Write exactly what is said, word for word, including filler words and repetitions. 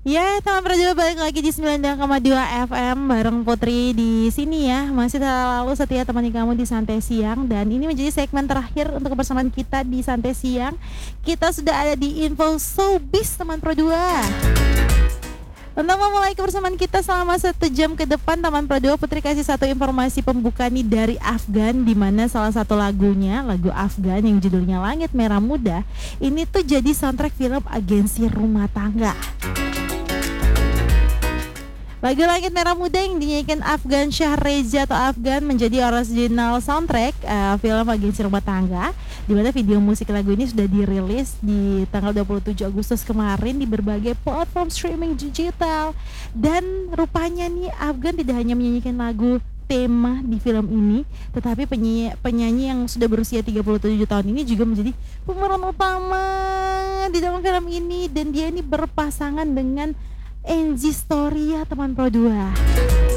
Ya, teman Pro juga balik lagi di sembilan puluh dua koma dua F M bareng Putri di sini ya. Masih selalu setia temani kamu di Santai Siang, dan ini menjadi segmen terakhir untuk kebersamaan kita di Santai Siang. Kita sudah ada di Info Showbiz teman Pro dua. Untuk memulai kebersamaan kita selama satu jam ke depan, teman Pro dua, Putri kasih satu informasi pembuka nih dari Afgan, di mana salah satu lagunya, lagu Afgan yang judulnya Langit Merah Muda, ini tuh jadi soundtrack film Agensi Rumah Tangga. Lagu Langit Merah Muda yang dinyanyikan Afgan Syah Reza atau Afgan menjadi original soundtrack uh, film Agensi Rumah Tangga, di mana video musik lagu ini sudah dirilis di tanggal dua puluh tujuh Agustus kemarin di berbagai platform streaming digital. Dan rupanya nih Afgan tidak hanya menyanyikan lagu tema di film ini, tetapi penyanyi, penyanyi yang sudah berusia tiga puluh tujuh tahun ini juga menjadi pemeran utama di dalam film ini, dan dia ini berpasangan dengan Angie Storia teman Pro dua.